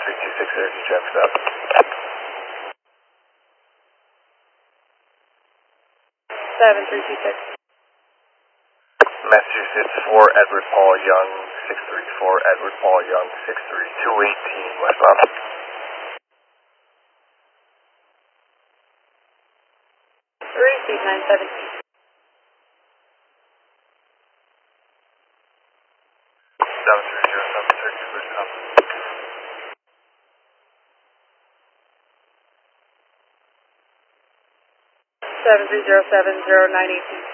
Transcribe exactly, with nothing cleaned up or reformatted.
three two six energy traffic up. seven three two six. Massachusetts four Edward Paul Young six three four Edward Paul Young six three two eighteen westbound. three seat nine seventeen. seven three zero seven thirty westbound. seven three zero seven zero nine eighteen.